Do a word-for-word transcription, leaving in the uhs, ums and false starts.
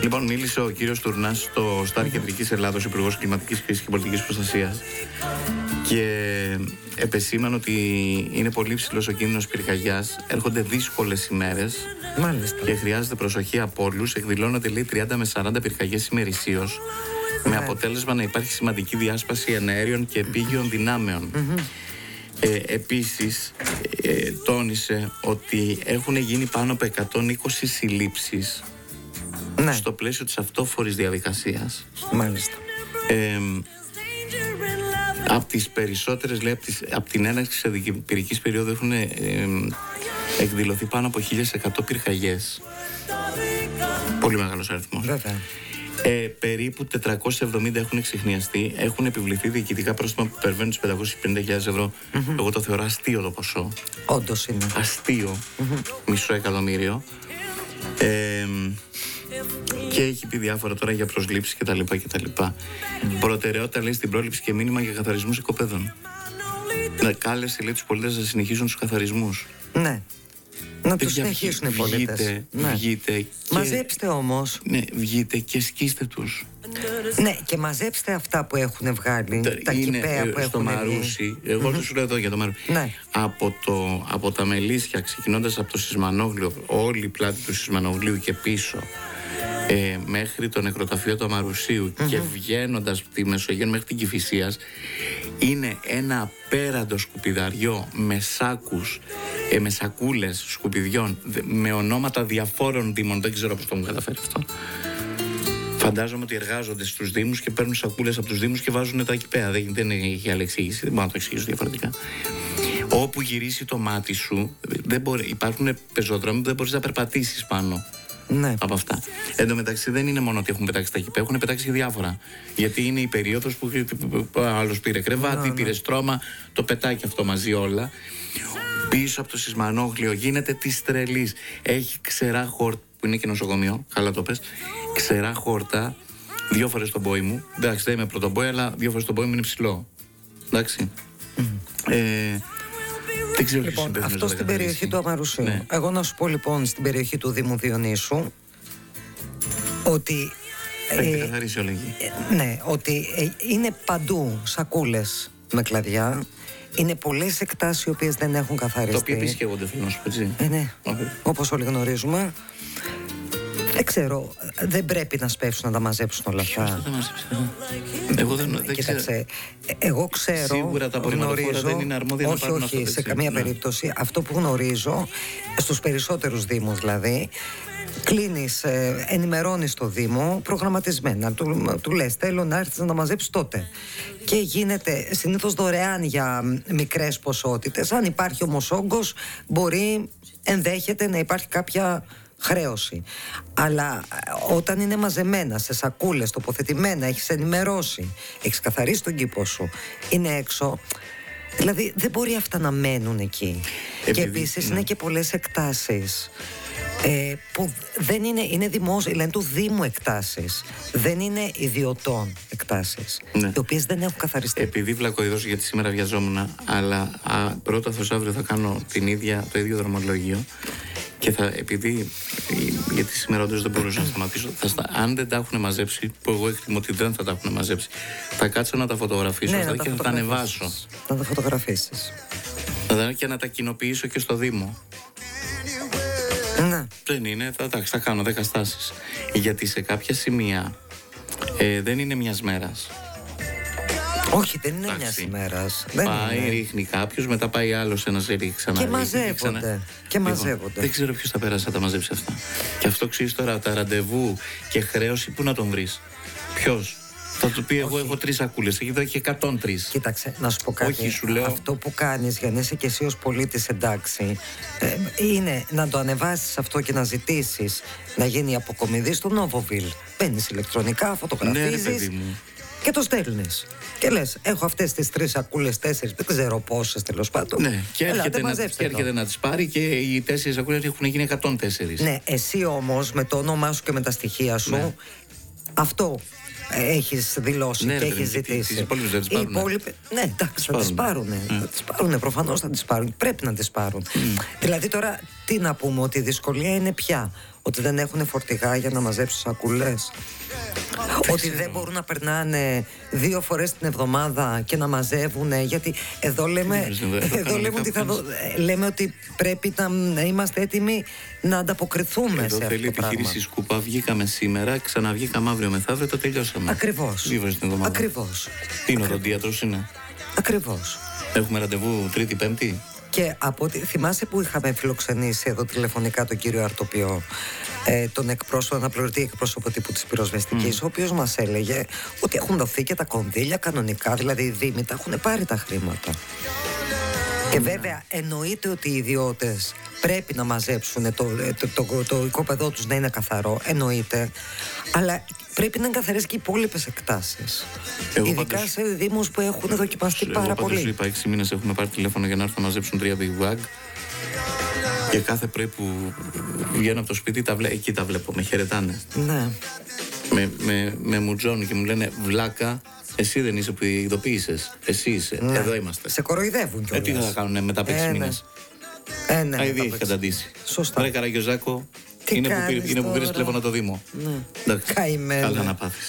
Λοιπόν, μίλησε ο κύριος Τουρνάς στο Στάρ Κεντρικής Ελλάδος, Υπουργός Κλιματικής Κρίσης και Πολιτικής Προστασίας, και επεσήμανε ότι είναι πολύ ψηλός ο κίνδυνος πυρκαγιάς. Έρχονται δύσκολες ημέρες. Μάλιστα. Και χρειάζεται προσοχή από όλους. Εκδηλώνονται, λέει, τριάντα με σαράντα πυρκαγιές ημερησίως, με αποτέλεσμα να υπάρχει σημαντική διάσπαση εναέριων και επίγειων δυνάμεων. Mm-hmm. Ε, επίσης, ε, τόνισε ότι έχουν γίνει πάνω από εκατόν είκοσι συλλήψεις, ναι, στο πλαίσιο της αυτόφορης διαδικασίας. Μάλιστα. Ε, από τις περισσότερες, λέει, από, τις, από την έναρξη της πυρικής περίοδου έχουν ε, ε, εκδηλωθεί πάνω από χίλιες εκατό πυρκαγιές. Πολύ μεγάλος αριθμός. Βέβαια. Ε, περίπου τετρακόσιες εβδομήντα έχουν εξιχνιαστεί. Έχουν επιβληθεί διοικητικά πρόστιμα που υπερβαίνουν τις πεντακόσιες πενήντα χιλιάδες ευρώ. Mm-hmm. Εγώ το θεωρώ αστείο το ποσό. Όντως είναι. Αστείο. Mm-hmm. Μισό εκατομμύριο. Ε, και έχει πει διάφορα τώρα για προσλήψεις κτλ. κτλ. Mm. Προτεραιότητα, λέει, στην πρόληψη και μήνυμα για καθαρισμούς οικοπαίδων. Να κάλεσε, λέει, τους πολίτες να συνεχίσουν τους καθαρισμούς. Ναι. Να τους συνεχίσουν οι πολίτες. Βγείτε, ναι. βγείτε και... Μαζέψτε όμως. Ναι, βγείτε και σκίστε τους. Ναι, και μαζέψτε αυτά που έχουν βγάλει. Τα, τα είναι, κυπαία που στο έχουν Μαρούσι. Εγώ mm-hmm. δεν σου λέω εδώ για το Μαρούσι. Ναι. Από, το, από τα Μελίσια, ξεκινώντας από το Σισμανόγλιο, όλη η πλάτη του Σισμανογλίου και πίσω, ε, μέχρι το νεκροταφείο του Αμαρουσίου, mm-hmm. και βγαίνοντας τη Μεσογείο μέχρι την Κηφισίας, είναι ένα απέραντο σκουπιδαριό με σάκους, ε, με σακούλες σκουπιδιών, με ονόματα διαφόρων δήμων. Δεν ξέρω πώς το έχουν καταφέρει αυτό. Φαντάζομαι ότι εργάζονται στους δήμους και παίρνουν σακούλες από τους δήμους και βάζουν τα κηπαία. Δεν, δεν έχει άλλη εξήγηση, δεν μπορώ να το εξηγήσω διαφορετικά. Όπου γυρίσει το μάτι σου, δεν μπορεί, υπάρχουν πεζοδρόμοι που δεν μπορείς να περπατήσεις πάνω. Ναι. Από αυτά. Εν τω μεταξύ, δεν είναι μόνο ότι έχουν πετάξει τα κηπαία, έχουν πετάξει και διάφορα. Γιατί είναι η περίοδος που άλλος πήρε κρεβάτι, no, πήρε no. στρώμα, το πετάει και αυτό μαζί όλα. Πίσω από το Σισμανόγλιο γίνεται της τρελής. Έχει ξερά χόρτα, που είναι και νοσοκομείο, καλά το πες. Ξερά χόρτα, δύο φορές τον πόη μου. Εντάξει, δεν είμαι πρωτομπόη, αλλά δύο φορές τον πόη μου είναι ψηλό. Εντάξει. Mm. Ε, Δεν ξέρω, λοιπόν, αυτό στην περιοχή του Αμαρουσίου. Ναι. Εγώ να σου πω, λοιπόν, στην περιοχή του Δήμου Διονύσου ότι έχει ε, καθαρίσει όλη εκεί. Ε, ναι, ότι ε, είναι παντού σακούλες με κλαδιά. Είναι πολλές εκτάσεις οι οποίες δεν έχουν καθαριστεί. Το οποίο επίσης και εγώ δεν θέλω να σου πω, έτσι. Ε, ναι, okay. Όπως όλοι γνωρίζουμε. Δεν ξέρω, δεν πρέπει να σπεύσουν να τα μαζέψουν όλα αυτά. Ποιος θα τα μαζέψει? Εγώ δεν, δεν Κοίταξε, ξέρω. Εγώ ξέρω. Σίγουρα τα απορριμματοφόρα δεν είναι αρμόδια όχι, να πάρουν όχι, αυτό. Σε καμία ναι. περίπτωση. Αυτό που γνωρίζω, στους περισσότερους δήμους δηλαδή, κλείνεις, ε, ενημερώνεις το Δήμο προγραμματισμένα. Του, του λες, θέλω να έρθεις να τα μαζέψεις τότε. Και γίνεται συνήθως δωρεάν για μικρές ποσότητες. Αν υπάρχει όμως όγκος, μπορεί, ενδέχεται να υπάρχει κάποια χρέωση. Αλλά όταν είναι μαζεμένα σε σακούλες, τοποθετημένα, έχεις ενημερώσει, έχεις καθαρίσει τον κήπο σου, είναι έξω, δηλαδή δεν μπορεί αυτά να μένουν εκεί. Επειδή, και επίσης ναι. είναι και πολλές εκτάσεις ε, που δεν είναι, είναι δημόσιες, λένε του Δήμου εκτάσεις, δεν είναι ιδιωτών εκτάσεις, ναι. οι οποίες δεν έχουν καθαριστεί. Επειδή βλακοειδώς, γιατί σήμερα βιαζόμουν, αλλά α, πρώτα θα αύριο θα κάνω την ίδια, το ίδιο δρομολόγιο. Και θα, επειδή, γιατί σήμερα όντως δεν μπορούσα να σταματήσω, θα στα, αν δεν τα έχουν μαζέψει, που εγώ εκτιμώ ότι δεν θα τα έχουν μαζέψει, θα κάτσω να τα φωτογραφίσω, ναι, αυτά και θα τα ανεβάσω. Να τα φωτογραφίσεις. Θα, και να τα κοινοποιήσω και στο Δήμο. Ναι. Δεν είναι, θα, θα, θα κάνω δέκα στάσεις. Γιατί σε κάποια σημεία ε, δεν είναι μιας μέρας. Όχι, δεν είναι μια ημέρα. Πάει, είναι. ρίχνει κάποιος, μετά πάει άλλος ένας ρίχνει ξανά. Και μαζεύονται. Και, ξανά... και μαζεύονται. Λοιπόν, δεν ξέρω ποιος θα πέρασε να τα μαζέψει αυτά. Και αυτό ξέρεις τώρα, τα ραντεβού και χρέωση, πού να τον βρεις? Ποιος? Θα του πει, εγώ έχω τρεις σακούλες, εκεί εδώ έχει εκατόν τρία. Κοίταξε, να σου πω κάτι. Όχι, σου λέω... Αυτό που κάνεις για να είσαι και εσύ ως πολίτης εντάξει, ε, είναι να το ανεβάσεις αυτό και να ζητήσεις να γίνει αποκομιδή στο Νόβοβιλ. Μπαίνεις ηλεκτρονικά, φωτογραφίζεις. Ναι, και το στέλνεις. Και λες, έχω αυτές τις τρεις σακούλες, τέσσερις, δεν ξέρω πόσες τέλος πάντων. Ναι, και έρχεται, να, και έρχεται να τις πάρει και οι τέσσερις σακούλες έχουν γίνει εκατόν τέσσερα. Ναι, εσύ όμως με το όνομά σου και με τα στοιχεία σου, ναι. αυτό έχεις δηλώσει, ναι, και έχεις ζητήσει. Οι υπόλοιπες δεν τις πάρουν. Υπόλοιπες... Ναι, εντάξει, θα τις πάρουν. Mm. Θα τις πάρουν, προφανώς θα τις πάρουν. Πρέπει να τις πάρουν. Mm. Δηλαδή τώρα τι να πούμε, ότι η δυσκολία είναι πια ότι δεν έχουν φορτηγά για να μαζέψουν σακούλες, ότι δεν μπορούν να περνάνε δύο φορές την εβδομάδα και να μαζεύουν, γιατί εδώ λέμε, εδώ λέμε, ότι θα δω, λέμε ότι πρέπει να είμαστε έτοιμοι να ανταποκριθούμε εδώ σε αυτό το πράγμα. Θέλει επιχείρηση σκούπα. Βγήκαμε σήμερα, ξαναβγήκαμε αύριο μεθαύριο, το τελειώσαμε. Ακριβώς. Δύο φορές την εβδομάδα. Ακριβώς. Τι είναι, οδοντίατρος είναι? Ακριβώς. Έχουμε ραντεβού Τρίτη, Πέμπτη. Και από ό,τι θυμάσαι που είχαμε φιλοξενήσει εδώ τηλεφωνικά τον κύριο Αρτοπιό, ε, τον εκπρόσωπο, αναπληρωτή εκπρόσωπο τύπου της πυροσβεστικής, mm. ο οποίος μας έλεγε ότι έχουν δοθεί και τα κονδύλια κανονικά, δηλαδή οι δήμοι τα έχουν πάρει τα χρήματα. Και βέβαια εννοείται ότι οι ιδιώτες πρέπει να μαζέψουν το, το, το, το, το οικόπεδό τους να είναι καθαρό, εννοείται, αλλά πρέπει να είναι καθαρές και οι υπόλοιπες εκτάσεις. Εγώ ειδικά πάντως, σε δήμους που έχουν δοκιμαστεί πάρα εγώ πολύ. Εγώ είπα έξι μήνες έχουμε πάρει τηλέφωνο για να έρθουν να μαζέψουν τρία big bag. Και κάθε πρωί που βγαίνω από το σπίτι, τα βλέ... εκεί τα βλέπω, με χαιρετάνε. Ναι. Με, με, με μουτζώνουν και μου λένε βλάκα, εσύ δεν είσαι που ειδοποίησες. Εσύ είσαι. Ναι. Εδώ είμαστε. Σε κοροϊδεύουν κιόλας. Ε, τι θα κάνουν μετά από έξι ε, μήνες. Ε, ναι, ήδη έχει καταντήσει. Σωστά. Ρε Καραγιοζάκο, είναι που, πήρε, είναι που πήρες τηλέφωνο το Δήμο. Ναι. Καημένο. Καλά να πάθεις.